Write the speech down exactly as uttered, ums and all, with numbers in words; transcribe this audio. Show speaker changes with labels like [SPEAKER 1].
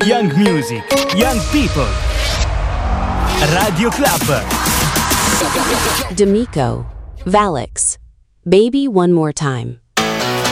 [SPEAKER 1] young music, young people. Radio Club.
[SPEAKER 2] D'Amico, Valix, Baby One More Time.